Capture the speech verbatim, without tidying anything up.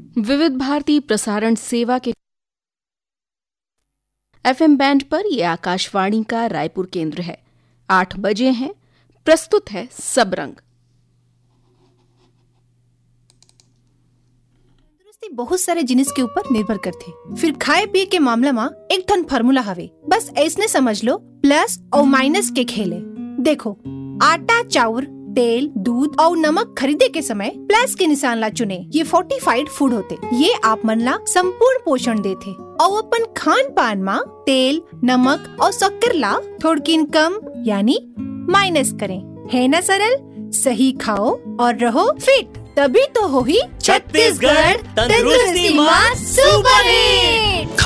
विविध भारती प्रसारण सेवा के एफएम बैंड पर यह आकाशवाणी का रायपुर केंद्र है। आठ बजे हैं, प्रस्तुत है सबरंग। तंदुरुस्ती बहुत सारे जिनिस के ऊपर निर्भर करथे। फिर खाए पिए के मामला में एक ठन फार्मूला हवे, बस ऐसने समझ लो, प्लस और माइनस के खेले। देखो, आटा, चाउर, तेल, दूध और नमक खरीदे के समय प्लस के निशान ला चुने। ये फोर्टिफाइड फूड होते, ये आप मन ला संपूर्ण पोषण देथे। और अपन खान पान में तेल, नमक और शक्कर ला थोड़किन कम यानी माइनस करें। है ना सरल? सही खाओ और रहो फिट, तभी तो हो ही छत्तीसगढ़ तंदुरुस्ती मां सुपर हिट।